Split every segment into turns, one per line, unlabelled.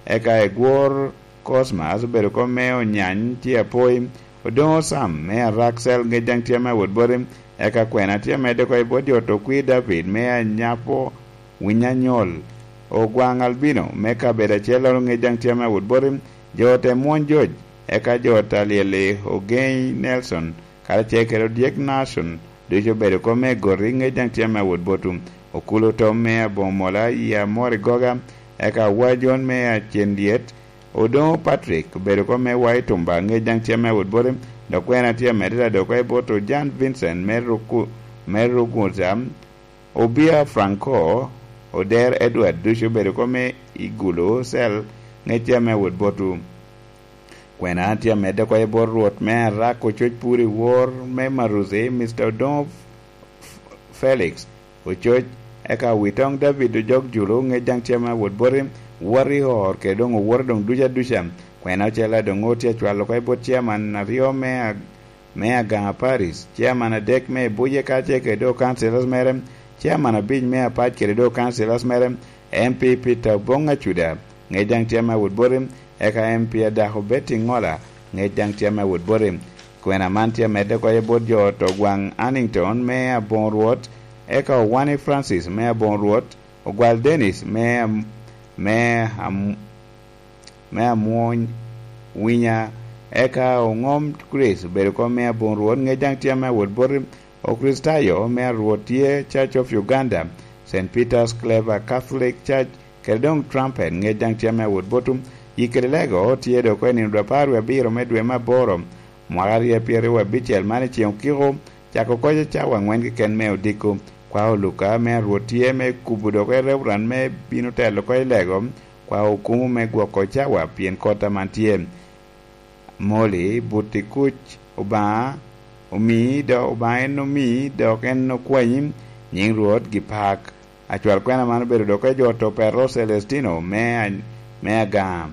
eka egwor Cosmas bedo kome onyan tia poi odongo Sam me Raxel ngejang tia me woodborim eka kwena tia me de ko ibodio to kwi David me nyapo winyanyol ogwang albino meka beda chelo ngejang tia me woodborim jote mon George eka jota liele ogei Nelson kala chekero Diek Nation dujo bedo kome gori ngejang tia me woodbotum okulo to me bomola ya mori goga eka wajon me chendiet Odo Patrick bedo kome waitumba ngejang tia me woodborim do kwena tia medida do ko boto Jan Vincent Merukuza Obia Franco Oder Edward dujo bedo kome igulo sel ngetia me woodbotu kwena tia mede ko borruot me rako choch puri wor me maruze Mr. Don Felix ochoch eka witong David jog julo ngejang tia me woodborim warrior ke dong wordong duja kwena chela dong otia chwalo ko bot chairman na rio me aga Paris chairman dek me boye ka ke do councilors merem chairman bin me apat ke do councilors merem MP Peter Bonga Chuda ngejang tia me woodborim eka MP da hobeti ngola ngejang tia me woodborim kwena mantia mede ko bot jo to gwang Annington me abonruot eka Wani Francis me abonruot ogwal Dennis me amuony winya eka ongom Chris bedo ko me abonruot ngejang tia me woodborim o Kristayo me ruotie Church of Uganda St. Peter's Clever Catholic Church kedong trumpet ngejang tia me woodbotum yikelego tie do ko ni dwaparu abiro medwe maboro mwagari piere wa bichel mane chieng kiro chako koje chawa ngwen ken me odiko kwa luka me ruotie me kubudo ko reuran me bino telo ko lego kwa hukumu me gwoko chawa pien kota mantie moli butikuch oba omi do oba eno mi do ken no kwanyim nying ruot gipak achwal kwena mano bedo do ko joto Perro Celestino me agam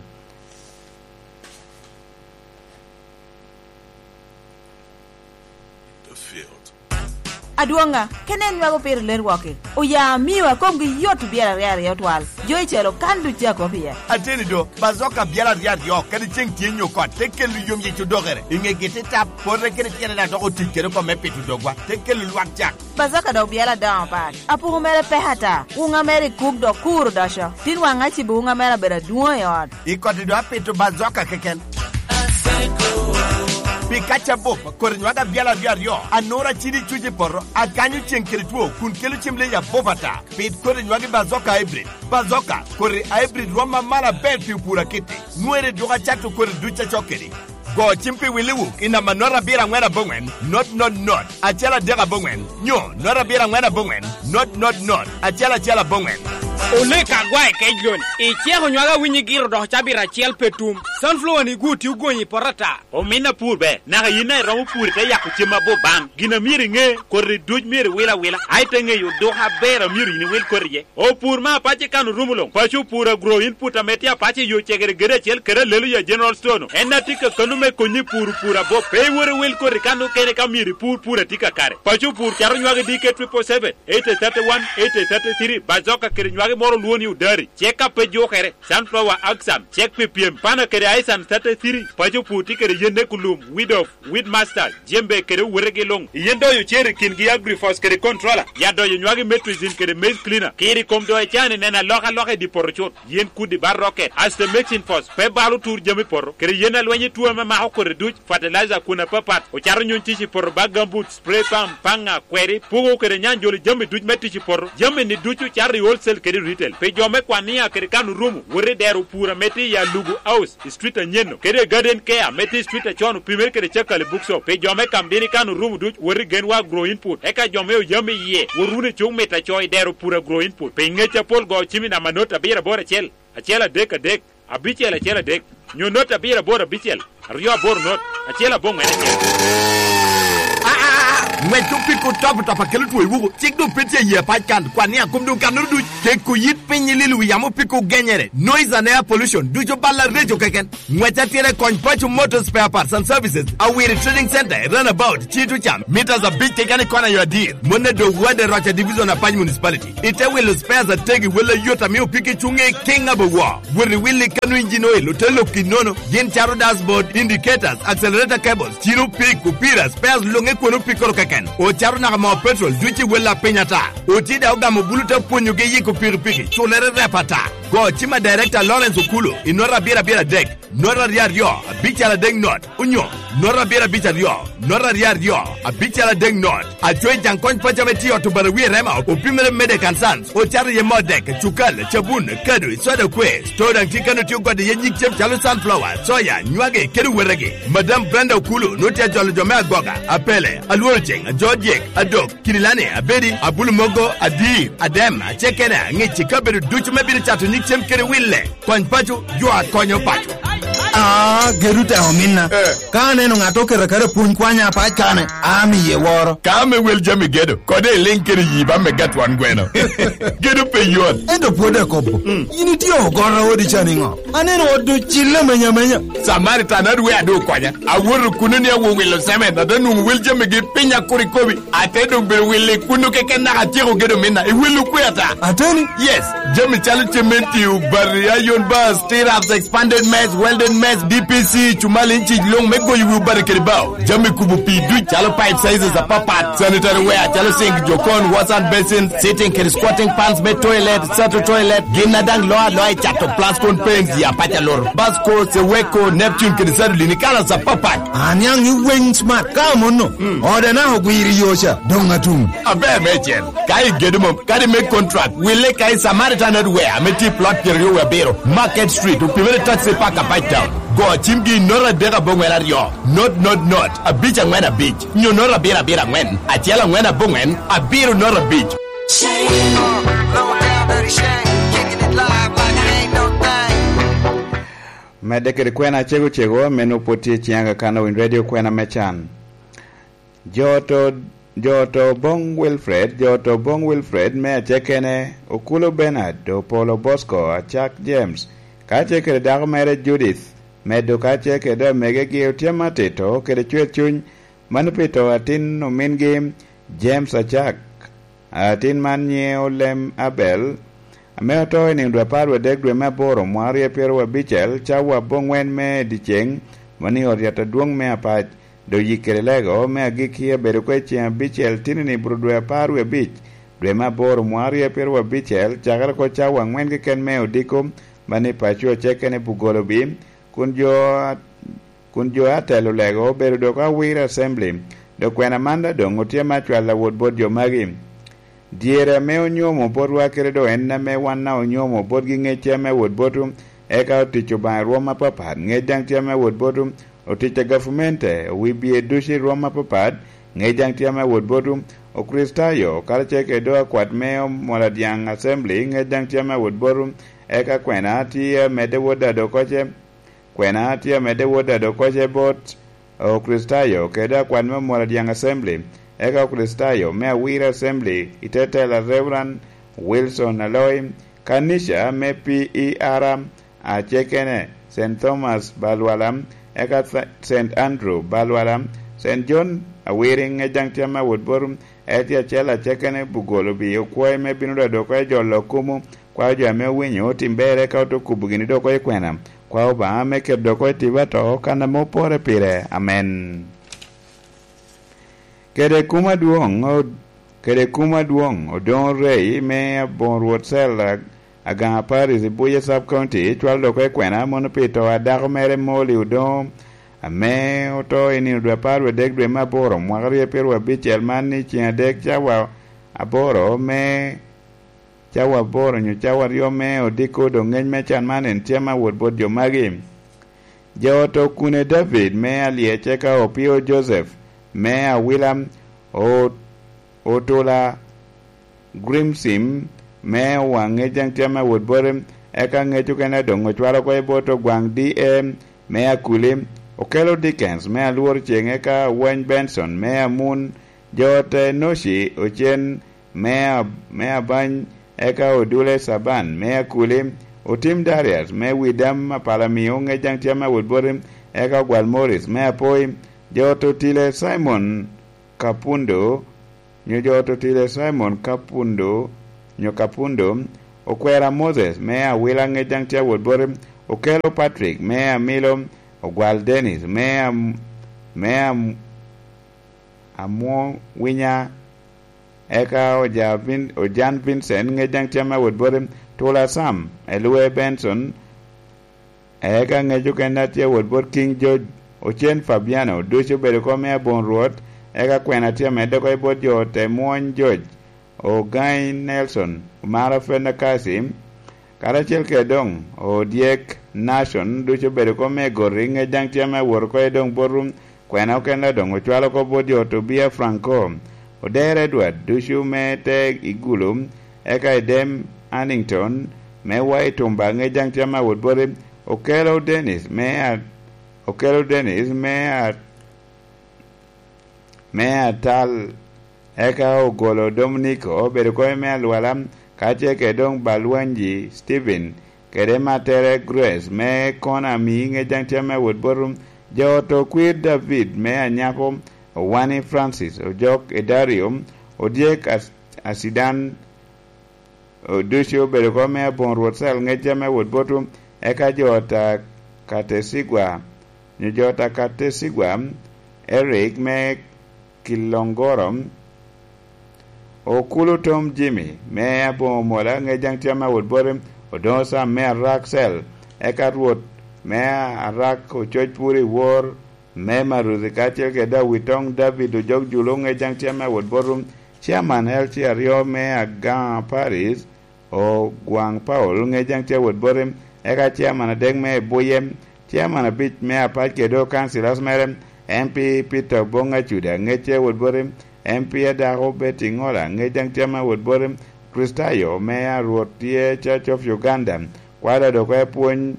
Aduanga kenen wago per ler wake o ya miwa komgi yotu biara riari yotwal joy chero kandu chako pia
ateni do bazoka biara riari yo kedi cheng tienyo ko tekelu yom ye chudogere inge gete tap porre kedi tiene na dogo tikere ko mepetu dogwa tekelu luak jak
bazoka do biara da pa apu mere pehata unga mere kub do kur dasha tin wanga chibu unga mere bera duo yot
ikoti do apetu bazoka keken Pikacha bo kornywaga biala biario anora chidi chuje porro akanyu chenkere tuo kun kelu chimle ya bovata pit kornywaga bazoka kore hybrid roma mala bel pura kiti nuere doga chato kore ducha chokeri go chimpi wiliwu ina manora bira ngwera bongwen not achela dega bongwen nyo nora bira ngwera bongwen not achela bongwen
Oleka gwai kejon ichego nywaga winyi giro do chabira chiel petum sunflower ni guti ugonyi porata o mina purbe na yina ramu purte yakuchema bo bam gina miri nge korri duj miri wila aite nge yu do ha bera miri ni wil korrie o purma pache kanu rumulong pachu pura grow input ametia pache yu chegere gere chiel kere lelu ya general stone enna tika kanume konyi pura bo pe wore wil korri kanu kene kamiri pura tika kare pachu pur karo nywaga DK 777 831 833 bazoka kere nywaga moro luoni udari cheka pe jokere sunflower aksam check ppm pana kere aisan 33 pajo puti kere yende kulum weed master jembe kere werege long yendo yu chere kingi agrifos kere controller yado yu nywagi metrizin kere maize cleaner kiri komdo e chane nena loka di porochot yen kudi bar rocket as the mixing force pe balu tour jemi poro kere yena lwenye tuwa ma maho kore duch fertilizer kuna papat o charo nyon tichi poro bagambut spray pump panga query pugo kere nyanjoli jemi duch metichi poro jemi ni duchu chari wholesale kere retail pe jome kwania kere kanu rumu wore deru pura meti ya lugu house street nyeno kere garden care meti street chonu pimer kere chakale bookshop pe jome kamdini kanu rumu duch wore genwa grow input eka jome o yame ye worune chung meta choy deru pura grow input pe ngecha pol go chimi na manota bira bora chel achela dek abichela chela dek nyo nota bira bora bichel rio bor not achela bong mene
ngwetu piku top akelu tu wugo chikdu pete ye pakan kwani akumdu kanuru ke kuyit pinyililu yamu piku genyere noise and air pollution dujo balla rejo keken ngweta tire konpachu motor spare parts and services awiri trading center runabout chitu cham meters a big tekani kwana your deal monne do wade rocha division of Pany municipality ite will spares a tegi will yota mi piki chunge king abawa willi kanu engine oil utelo kinono yin charo dashboard indicators accelerator cables chiru pik kupira spares longe kono pikoro keken o charo na ma petrol duchi wella penyata o tida oga mo buluta ponyo ge yiko piki chulere repata go chima director Lawrence Okulo inora bira deck nora rio a bicha deng not unyo nora bira bicha rio nora rio a bicha deng not a joy jankon pachameti otobara wi rema o pimere mede kansans o charo ye modek chukal chabun kadu soda kwe stodan tikano tu god ye nyik chem chalo sunflower soya nywage keru werege madam Brenda Okulo notia jolo jome goga apele alworcheng George adok kirilane abedi abulu mogo adi adem chekena ngichi kaberu duchu mebiri chatu nyik chem kere wille kon pachu jua konyo pachu
geruta omina kane no ngato kere puny kwanya pa kane ami ye woro
kame wel jami gedo kode linkere yiba me gat wan gweno gedo pe yon
endo pode kobo ini tio gora odi chaningo aneno odu chille menya
Samaritan adwe adu kwanya awuru kununi awu welo semen adanu wel jami ge pinya kurikobi atedo be wele kunu keke na atiro gedo mina e welu kweta
ateni
yes jami challenge menti ubaria yon bas stirrups expanded mess welded mess DPC chumalinchi long mego yu bare keribao jami kubupi du chalo pipe sizes a papat sanitary ware chalo sink jokon wasan basin sitting keri squatting pants be toilet sato toilet ginadang loa chato plascon paints ya pacha lor basco seweko Neptune keri sadu linikala sa papat
anyang you wing smart come no order na ogwiri yosha donga tum
abe mechen kai gedum kadi make contract wile kai Samaritan adware meti plot period we bero Market Street upimere taxi park a bite down go chimgi nora dega bongwela rio not a beach and when a beach nyo nora bira when a tiela when a bongwen a biru nora beach
medekere kwena chego meno poti chianga kana win radio kwena mechan Joto Bong Wilfred me chekene Okulo Bernard do Polo Bosco a Chuck James kache kere dago mere Judith medo kache kere mege gi tiama teto kere chwechun manupito atin no min game James a Chuck atin manye olem Abel ameoto ni ndwa parwe degwe maboro mwari pero bichel chawa bongwen me dicheng mani oriata duong me apach do yikere lego me agikie bedo kwe chia bichel tinini brudwe parwe bich dwe maboro mwari pero bichel chakara ko chawa ngwen ke ken me odiko mani pacho chekene bugolo bim kunjo atelo lego bedo do ka wir assembly do kwena manda do ngotie machwala wod bodjo magim diere me onyomo bodwa keredo enna me wanna onyomo bodgi ngeche me wod botum eka oticho ba roma papad ngejang tia me wod botum oticha gafumente wibie dushi roma papad ngejang tia me wod botum o kristayo kalche ke do kwat me moladiang assembly ngejang tia me wod botum eka kwena tia mede woda do koche bot o kristayo keda kwat me moladiang assembly eka kristayo me awira assembly itetela Reverend Wilson Aloy kanisha me PER a chekene St. Thomas Balwalam eka St. Andrew Balwalam St. John awiring ejang tiama woodborum etia chela chekene bugolo bi okwoy me binuda doko jolo kumu kwa jo me winyo timbere ka to kubugini doko kwena kwa oba me ke doko tibato kana mopore pire amen. Kede kuma duong odon rei me bon rotsel aga Paris Buye sub county twal do kwena monopito adago mere moli udom ame oto ini do parwe degre maboro mwagari pero bichel mani chia dek chawa aboro me chawa boro nyu chawa rio me odiko do ngeny me chan manen tiama wod bodjo magi joto kune David me alie cheka opio Joseph me a William Otola Grimsim me wange jang tiama wod borem eka ngechu kana dongo chwaro ko boto gwang DM me a Kulim Okelo Dickens me a luor chenge ka Wayne Benson me a Moon jot Noshi Ochen mea bany eka Odule Saban mea Kulim Otim Darius mea Widam Palamio ngejang tiama Woodborim eka Gwal Morris mea Poi jot Otile Simon Kapundo jot Otile Simon Kapundo Okwera Moses mea Wila ngejang tia Woodborim Okelo Patrick mea Milo Ogwal Dennis mea Amo Winya eka Ojan Vincent ngejang tiama Woodborim Tola Sam Elue Benson eka ngeju kenda tia Woodbor King George Ochen Fabiano Dusho Bereko mea Bon Road eka kwena tia medeko ibot jo Temuon George Ogai Nelson Umara Fenda Kasim Karachel Kedong Odiek Nation Dusho Bereko mea Gori ngejang tiama Worko edong Borum kwena okenda dong Ochwalo ko bodio Tobia Franco Oder Edward Dusho mete Igulum eka Edem Annington mewa itumba ngejang tiama Woodborim Okelo Dennis mea tal eka Ogolo Dominico Bereko mea Lualam kache kedong Balwanji Stephen kedema Tere Grace me kona mi ngejang tiama Woodborum Joto Queer David mea Nyako Wani Francis Ojok Edarium Odiek Asidan Dusho Bereko mea Bon Rotsel ngejame Woodbotum eka jota Katesigwa Eric me Kilongorom Okulu Tom Jimmy mea Bon Mola ngejang tiama Woodbotum Odosa mea Raxel eka Ruot mea Rak Ochojpuri War me Maruzi kachel keda Witong David Ojok Julung ngejang tiama Woodbotum Chairman Elchi Ario mea Gan Paris o Guang Paul ngejang tia Woodborim eka chairman deng me Boyem chairman bit me apat kedo councilors merem MP Peter Bonga Chuda ngeche Woodborim MP Adaho Betingola ngejang tia Woodborim Kristayo mea Ruotie Church of Uganda kwada dokwe puny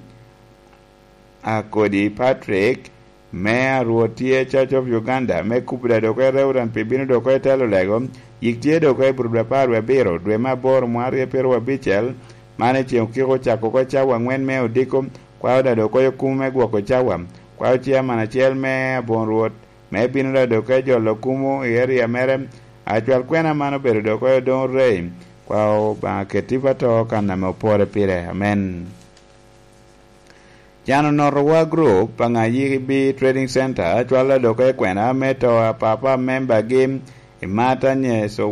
Akodi Patrick mea Ruotie Church of Uganda me kupida dokwe Reuran Pibino dokwe telo lego yiktie dokwe Brudra Parwe Biro dwe mabor mwari Perwa Bichel mane chieng kiko chako ko chawa ngwen me odiko kwa oda dokwe kume gwoko chawa kwa chia manachiel me Bon Ruot me bino da dokwe jolo kumu area merem achwal kwena mano bero dokwe Don Rey kwa ketiva to kana me opore pire amen. Jano Norwa Group Pangayibi Trading Center achwala dokwe kwena meto papa member game imata nyeso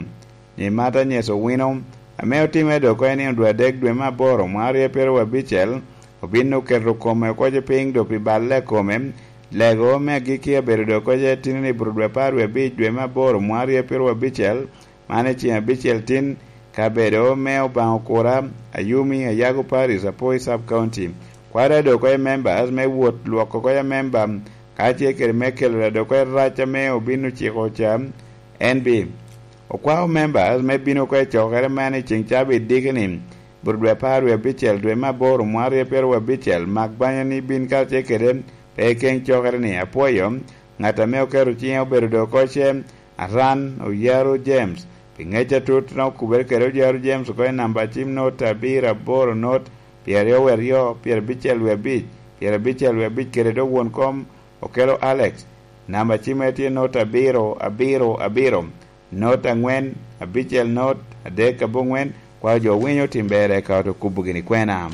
winom ameo time dokwe ni ndwadek dwe maboro mwari Perwa Bichel obino kerro kome koje ping do piballe kome lego me gikia bero dokwe tinini Brudwe Parwe Bich dwe maboro mwari Perwa Bichel mane chia Bichel tin kabero meo bankora Ayumi Ayago Paris Apoi Sub County kwara dokwe members me wot luoko koya member kache ker mekel dokwe racha me obino chiko cha NB Okwao members me bino kwe chokere mani chingchabi digini Brudwe Parwe Bichel dwe maboro mwari Perwa Bichel makbanya ni bin kache kere pekeng chokere ni apoyo ngata meo keru chiyo berudo koche Aran Oyaro James pingecha tut na kuber kere Oyaro James kwe namba chim not abira boro not Pierre Werio Pierre Bichel Webich kere do won kom okelo Alex namba chim eti not abiro not angwen Bichel not adek abongwen kwa jo winyo timbere ka to kubugini kwena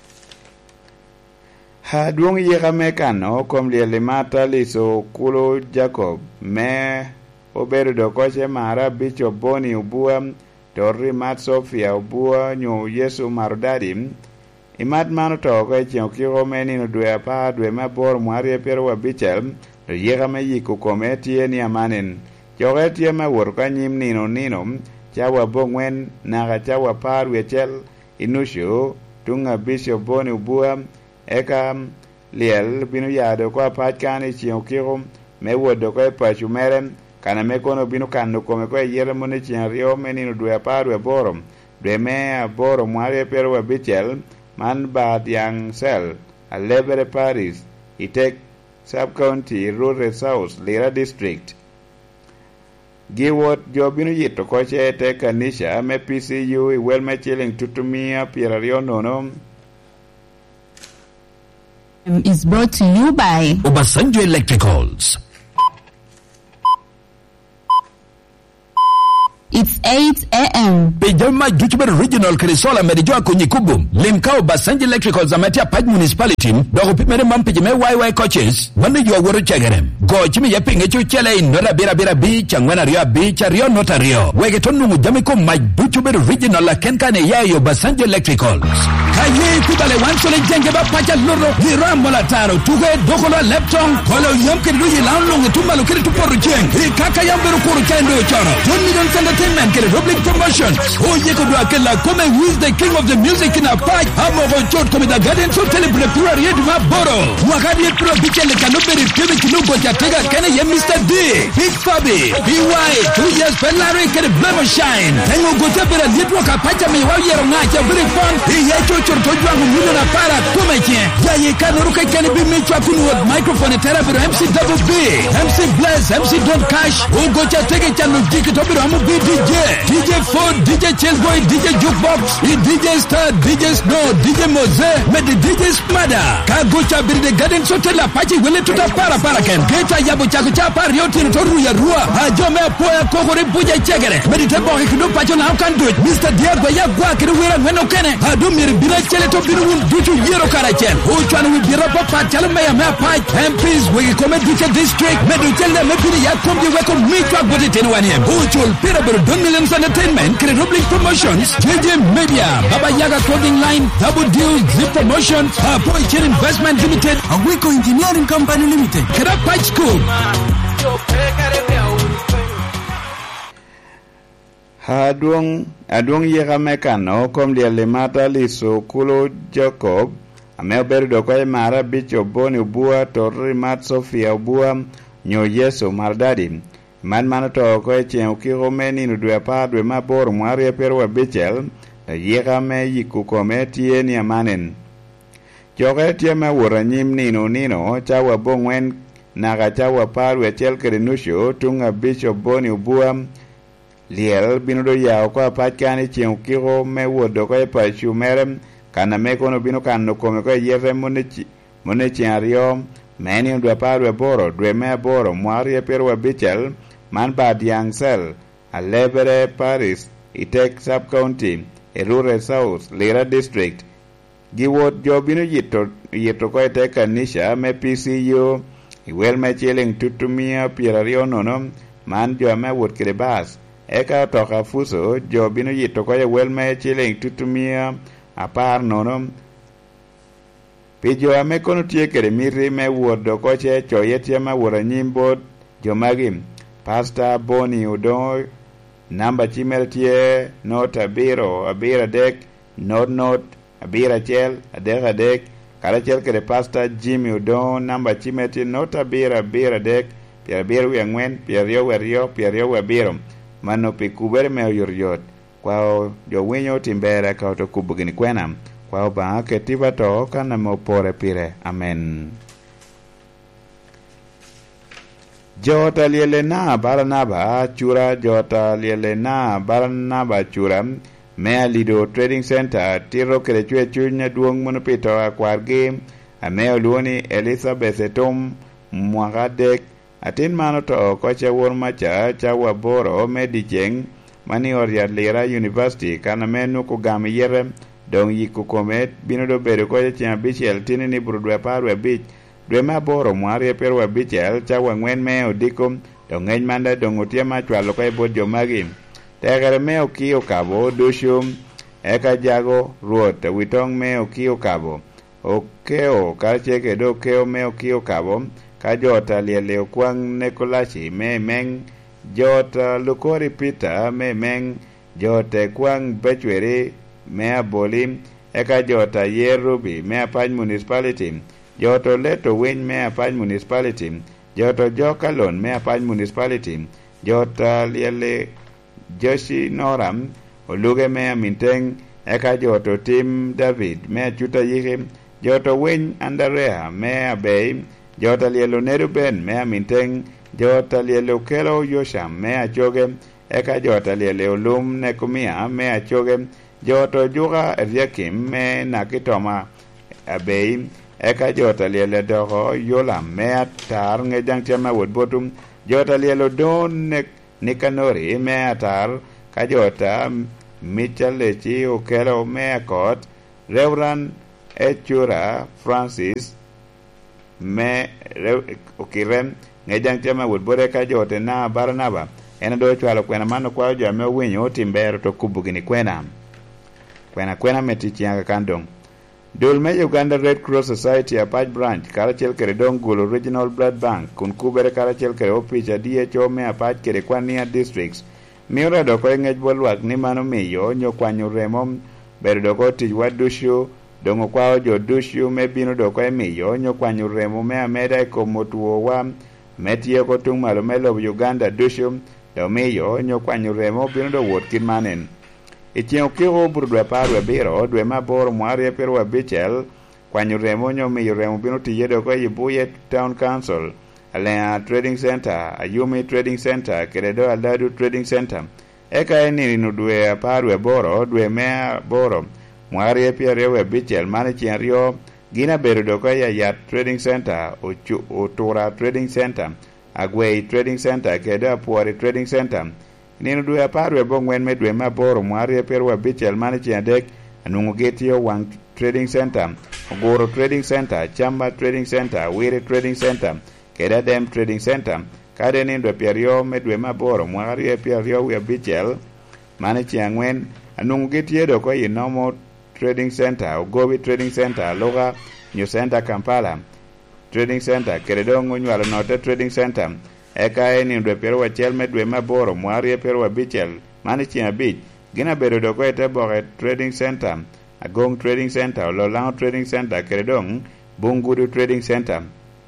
ha duong yeka mekano kom liele mata liso kulo Jacob me obedo do koche mara bicho Boni ubua Tori mat Sofia ubua nyo Yesu marudadi imat mano to ko chieng kiko meni no dwe apa dwe mabor mwari Perwa Bichel do yeka me yiku kome tie ni amanin joge tie ma wor ka nyim nino chawa bongwen naga chawa Parwe Chel inusho tunga Bishop Boni ubua eka liel binu yado kwa patkani chieng kiko me wodo ko pachu merem kana me kono binu kanu kome ko yere mone chieng rio meni no dwe Parwe borom dwe me boro mwari Perwa Bichel man bad yang sel a lebere Paris Itek Sub County Rural South Lira District giwot jo bino yito koche te kanisha me PCU I wel me chiling tutumia pierario nono.
Is brought to you by
Obasanjo Electricals.
It's 8 a.m.
Pejama Juchber Regional Krisola Medijua Kunyikubum. Limkao Basanji Electricals Amatia Paj Municipality. Dogo Pimere Mampijame YY coaches. Wanda you are worried chagarem. Go Chimi Yaping Echu Chele in Nora Bira Bira Beach and Rio Beach Rio Notario. Wegetonu Jamiko Mike Juchber Regional Kenkane Yayo Basanji Electricals. Kaye Kubale Wansole Jengeba Pacha Luro. Hiram Molataro. Tuge Dokola Lepton. Kolo Yamke Luyi Lanlong Tumalo Kirituporu Jeng. Kaka Yamburu Kuru Kendo Choro. 1 million entertainment ke public promotion o yeko do akela come who is the king of the music in a fight amogo chot come the garden so celebrate yedu maboro wakadi pro bichele kanobere tebe kinugo chatega kene ye Mr. D Big Fabi BY 2 years Ferrari ke blemo shine tengo go tebere yedu ka pacha mi wa yero ngacha very fun ye chocho to jwangu muno na para come che ya ye kanuru ke kene bi mi chwa kunu microphone therapy MC Double B MC Bless MC Don't Cash o go chatega chanu dikito bi amu DJ Ford, DJ Chillboy, DJ Jukebox, DJ Star, DJ Snow, DJ Mose, med DJ Smada. Kagocha bir the garden sotel la pachi wele tuta para ken. Geta yabo chako chapa rioti toru ya rua. Ajome poya kokore buja chegere. Med tembo hikudo pacho na can do it. Mr. Diego ya gwa kiri wera weno kene. Adu mir bila chele to biru dutu yero karachen. Uchwana wi bira papa chale maya mea pach. MPs wegi kome DJ District. Medu chele mepini ya kombi weko mitwa bodi tenu waniem. Uchul pira biru 1 million entertainment, public promotions, JJ Media, Baba Yaga Clothing Line, Double Deal, Zip Promotions, Poicher Investment Limited, Awiko Engineering Company Limited, Kerapach School.
Aduong yega mekano kom dia lemata liso kulo Jacob ameber do kwa mara bicho boni bua torri mat Sofia bua nyo Yeso mardadi man to ko chen ukiro meni no dwe pa dwe mabor mwari perwa bichel yega me yiku kometi ni amanen joge tie me wora nyim nino chawa bongwen naga chawa parwe chel kerenusho tunga bishop boni ubua liel binudo ya ko patkani chen ukiro me wodo ko pa shumerem kana me kono binu kan ko me ko yere monechi ario meni dwe parwe boro dwe me boro mwari perwa bichel man bad young cell a lebere Paris Itek sub-county Erure South Lira district giwot jobino yito ko ite kanisha me PCU iwel me chiling tutumia pierario nono man jo me wot kirebas eka toka fuso jobino yito ko wel me chiling tutumia apar nono pijo ame kono tie kere miri me wodo ko che choyetia ma wora nyimbo jomagim Pastor Boni Udo namba chimel tie not abira dek not abira chel adek kala chel kere Pastor Jimmy Udo namba chimel tie not abira dek pierre wi angwen pierre abiro mano pikubere me yoriot kwao jo winyo timbere ka to kubugini kwena kwao ba ke tibato kana mo pore pire amen. Jota lielena Baranaba chura mea lido trading center tiro kere chwe chunya duong monopito akwar game ameo luoni Elizabeth Tom mwagadek atin mano to kocha wormacha chawa boro medicheng mani oria Lira University kana menu kugami yere dong yiku komet bino do bedo kocha chia bichel tinini brudwe parwe bich dwe maboro mwari perwa bichel chawa ngwen meo dikum dongeny manda dongotia machwalo kwa bod jomagi tegere meo kio kabo dushum eka jago ruot witong meo kio kabo okeo kacheke do keo meo kio kabo ka jota lieleo kwang nekolachi me meng jota lukori pita me meng jote kwang bechweri mea bolim eka jota yerubi mea pany municipality joto leto winy mea pany municipality joto jokalon mea pany municipality jota liele Joshi Noram oluge mea minteng eka joto Tim David mea chuta yike joto winy Andarea mea bay Jotalielo Neruben me aminteng jotalielo Kelo Yosham me achoge eka jotalielo Lum Nekumia me achoge joto Juga Eliakim me nakitoma abei eka jotalielo Dogo Yolam me atar ngejang chama wodbotum jotalielo Don Nikanori me atar kajota Michalechi Okelo me akot Reverend Echura Francis me okirem ngejang chama wodbore ka jote na Barnaba ena do chwalo kwena mano kwa jo me winyo timbero to kubugini kwena metichi anga kandong dul me Uganda Red Cross Society apach branch karachel kere Dongul Original Blood Bank kun kubere karachel kere opicha DHO me apach kere kwania districts miura doko ngej bolwak ni mano miyo nyokwanyo remo bedo doko tij wadushu dongo kwao jo dushu me bino doko miyo nyokwanyo remo me ameda komotuo wa metie ko tung malo melo Uganda dushu do miyo nyokwanyo remo bino do wot kin manen ichien kiro burdwe parwe biro dwe mabor mwari perwa bichel kwanyo remo nyomiyo remo bino tiye doko yibuye Town Council Alea Trading Center, Ayumi Trading Center, Keredo Aladu Trading Center. Eka eni nudwe parwe boro, dwe mea boro. Mwari pia rewe bichel mani chienrio gina berudo kwa Yat Trading Center, Utura Trading Center, Agwei Trading Center, Keredo Apuari Trading Center. Nudwe parwe bongwen medwe maboro mwari pia rewe bichel mani chiendek anungugetio Wang Trading Center, Ogoro Trading Center, Chamba Trading Center, Wiri Trading Center. Keda Dem Trading Center kade nindo piario medwe maboro mwari piario we bichel mane chiangwen anungu getiedo ko Inomo Trading Center Ogobi Trading Center Loga New Center Kampala Trading Center Keredo ngunywalo Note Trading Center eka nindo piario wachel medwe maboro mwari piario bichel mane chiabich gina bedo doko etebore Trading Center Agong Trading Center Lolango Trading Center Keredong Bungudu Trading Center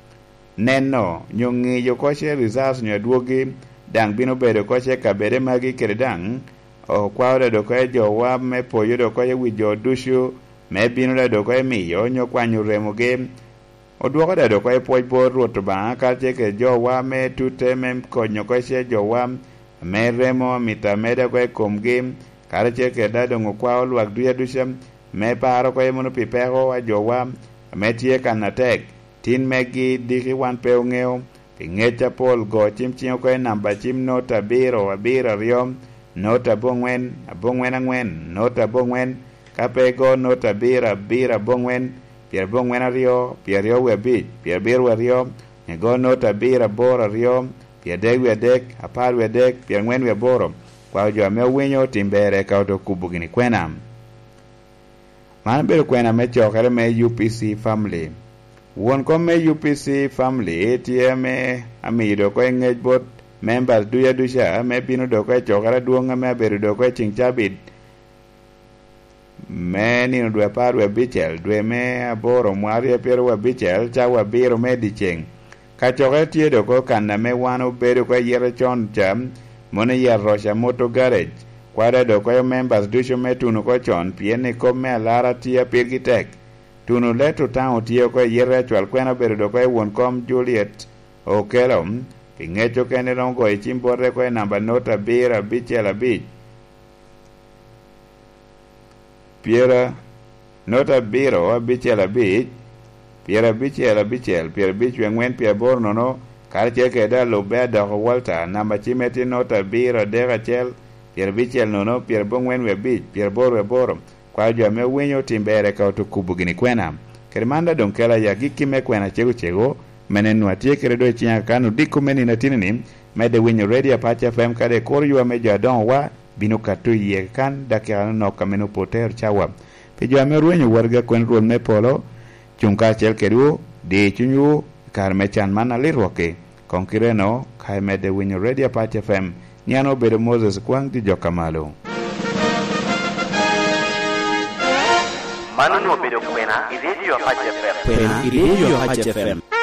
Neno nyongi yokoche results nyaduogi dang bino bedo koche kabere magi keredang o kwawde dokoe jowa me poyo dokoe wijo dushu me bino da dokoe miyo nyokwanyo remo game oduoko da dokoe poj bor ruoto banga kalche ke jowa me tute me konyo koche jowa me remo mita meda koe kom game kalche ke da dongo kwawo luak duya dusha me paro koe mono pipero wa jowa me tie kanatek tin megi diki wan peu ngeo pingecha pol go chim chio ko namba chim nota biro abira riom nota bongwen angwen nota bongwen kape go nota bira bongwen pier bongwen rio pier rio we bit pier bir we rio go nota bira bora rio pier deg we dek apar we dek pier ngwen we boro kwa jo me winyo timbere ka to kubugini kwena man bero kwena me chokere me UPC family won ko me UPC family ATM amido ko ngej bot members duya dusha me bino do ko chokara duonga me beru do ko chingchabit me ni do parwe bichel dwe me aboro mwari perwa bichel chawa biro me dicheng ka chokara tie do ko kanna me wano beru ko yere chon cham mone yer rosha moto garage kwada do ko members dusha me tunu ko chon piene ko me lara tie pirgitek tunu leto tao tiyo ko yere chwal kwena berudo ko won kom Juliet Okelom pingecho kene rongo e chimbore ko namba nota bira bichela bich piera nota biro bichela bich piera bichela bichel piera bich wengwen pia borno no karche ke da lo beda ko Walter namba chimeti nota bira dega chel piera bichel no piera bongwen we bich piera boro kwa jo me winyo timbere ka to kubugini kwena kerimanda donkela ya gikime kwena chego menenu atie keredo chinya kanu diko meni na tinini mede winyo radio pacha FM kade kor yu me jadon wa binu katu ye kan dakira no kameno poter chawa pijo me winyo warga kwen ruon me polo chunka chel keru de chunyu karme chan mana lirwoke konkireno kai mede winyo radio pacha FM nyano bedo Moses kwang di jokamalo
Manu no bedo kwena, iredio Haji FM.
Kwena, iredio Haji FM.